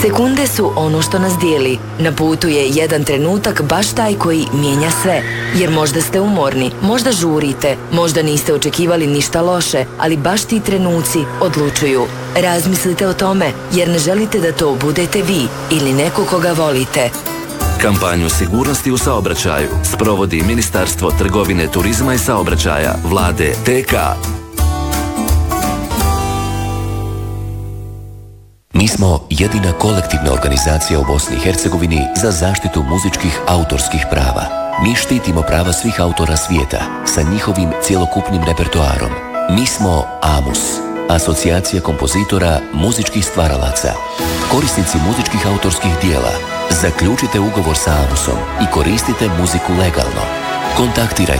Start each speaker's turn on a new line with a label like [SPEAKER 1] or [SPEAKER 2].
[SPEAKER 1] Sekunde su ono što nas dijeli. Na putu je jedan trenutak baš taj koji mijenja sve. Jer možda ste umorni, možda žurite, možda niste očekivali ništa loše, ali baš ti trenuci odlučuju. Razmislite o tome, jer ne želite da to budete vi ili neko koga volite.
[SPEAKER 2] Kampanju sigurnosti u saobraćaju sprovodi Ministarstvo trgovine, turizma i saobraćaja Vlade TK.
[SPEAKER 3] Mi smo jedina kolektivna organizacija u Bosni i Hercegovini za zaštitu muzičkih autorskih prava. Mi štitimo prava svih autora svijeta sa njihovim cjelokupnim repertoarom. Mi smo AMUS, Asocijacija kompozitora muzičkih stvaralaca. Korisnici muzičkih autorskih dijela, zaključite ugovor sa AMUS-om i koristite muziku legalno. Kontaktirajte